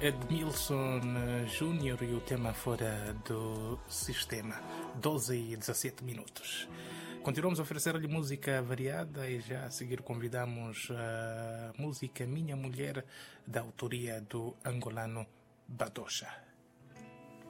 Edmilson Júnior e o tema Fora do Sistema, 12 e 17 minutos. Continuamos a oferecer-lhe música variada e já a seguir convidamos a música Minha Mulher, da autoria do angolano Badocha.